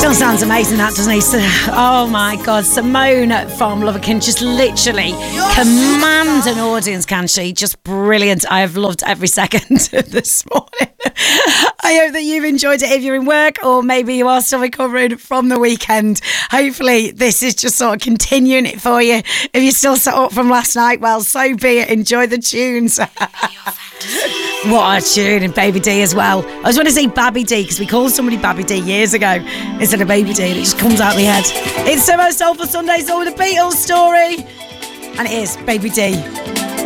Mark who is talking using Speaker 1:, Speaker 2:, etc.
Speaker 1: Still sounds amazing, that, doesn't he? Oh my God, Simone from Love can just literally command an audience, can she? Just brilliant. I have loved every second of this morning. I hope that you've enjoyed it if you're in work or maybe you are still recovering from the weekend. Hopefully this is just sort of continuing it for you. If you're still set up from last night, well, so be it. Enjoy the tunes. What a tune, and Baby D as well. I was going to say Babby D because we called somebody Babby D years ago instead of Baby D, and it just comes out of my head. It's the most soulful Sunday song with the Beatles story, and it is Baby D.